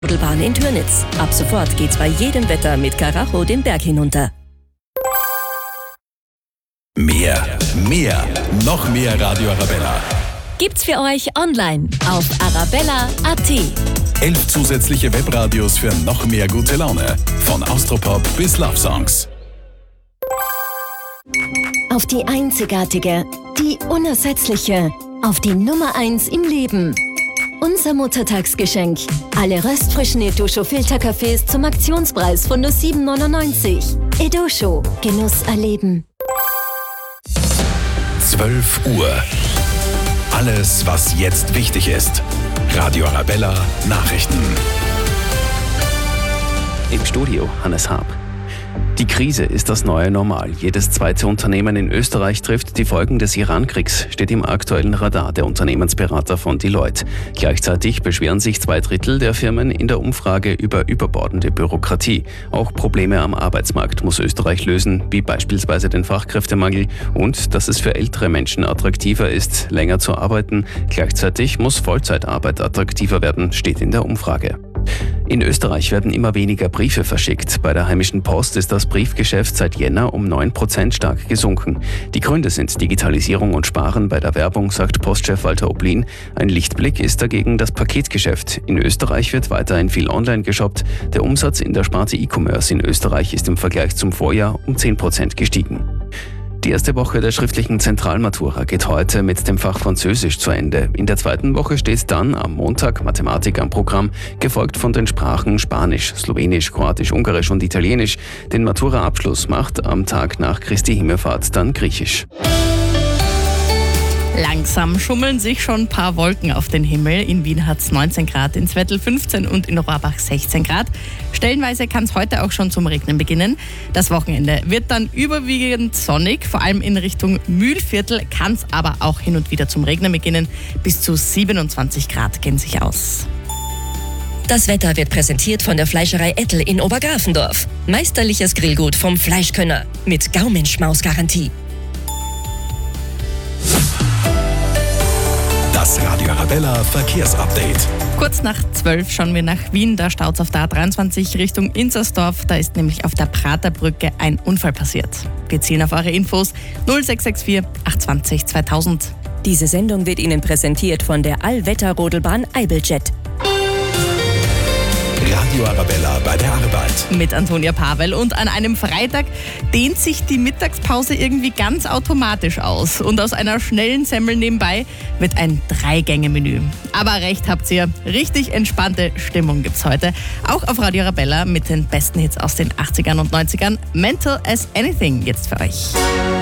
Rodelbahn in Türnitz. Ab sofort geht's bei jedem Wetter mit Karacho den Berg hinunter. Noch mehr Radio Arabella. Gibt's für euch online auf arabella.at. 11 zusätzliche Webradios für noch mehr gute Laune. Von Austropop bis Love Songs. Auf die einzigartige, die unersetzliche, auf die Nummer 1 im Leben. Unser Muttertagsgeschenk. Alle röstfrischen Edusho Filterkaffees zum Aktionspreis von nur 7,99. Edusho. Genuss erleben. 12 Uhr. Alles, was jetzt wichtig ist. Radio Arabella Nachrichten. Im Studio Hannes Haab. Die Krise ist das neue Normal. Jedes zweite Unternehmen in Österreich trifft die Folgen des Iran-Kriegs, steht im aktuellen Radar der Unternehmensberater von Deloitte. Gleichzeitig beschweren sich 2/3 der Firmen in der Umfrage über überbordende Bürokratie. Auch Probleme am Arbeitsmarkt muss Österreich lösen, wie beispielsweise den Fachkräftemangel und dass es für ältere Menschen attraktiver ist, länger zu arbeiten. Gleichzeitig muss Vollzeitarbeit attraktiver werden, steht in der Umfrage. In Österreich werden immer weniger Briefe verschickt. Bei der heimischen Post ist das Briefgeschäft seit Jänner um 9% stark gesunken. Die Gründe sind Digitalisierung und Sparen bei der Werbung, sagt Postchef Walter Oblin. Ein Lichtblick ist dagegen das Paketgeschäft. In Österreich wird weiterhin viel online geshoppt. Der Umsatz in der Sparte E-Commerce in Österreich ist im Vergleich zum Vorjahr um 10% gestiegen. Die erste Woche der schriftlichen Zentralmatura geht heute mit dem Fach Französisch zu Ende. In der zweiten Woche steht dann am Montag Mathematik am Programm, gefolgt von den Sprachen Spanisch, Slowenisch, Kroatisch, Ungarisch und Italienisch. Den Matura-Abschluss macht am Tag nach Christi Himmelfahrt dann Griechisch. Langsam schummeln sich schon ein paar Wolken auf den Himmel. In Wien hat es 19 Grad, in Zwettl 15 und in Rohrbach 16 Grad. Stellenweise kann es heute auch schon zum Regnen beginnen. Das Wochenende wird dann überwiegend sonnig, vor allem in Richtung Mühlviertel kann es aber auch hin und wieder zum Regnen beginnen. Bis zu 27 Grad gehen sich aus. Das Wetter wird präsentiert von der Fleischerei Ettel in Obergrafendorf. Meisterliches Grillgut vom Fleischkönner mit Gaumenschmaus-Garantie. Das Radio Arabella Verkehrsupdate. Kurz nach 12 schauen wir nach Wien, da staut es auf der A23 Richtung Inzersdorf. Da ist nämlich auf der Praterbrücke ein Unfall passiert. Wir zielen auf eure Infos 0664 820 2000. Diese Sendung wird Ihnen präsentiert von der Allwetter-Rodelbahn Eibeljet. Radio Arabella bei der Arbeit. Mit Antonia Pavel, und an einem Freitag dehnt sich die Mittagspause irgendwie ganz automatisch aus. Und aus einer schnellen Semmel nebenbei wird ein 3-Gänge-Menü. Aber recht habt ihr, richtig entspannte Stimmung gibt's heute. Auch auf Radio Arabella mit den besten Hits aus den 80ern und 90ern. Mental as Anything jetzt für euch.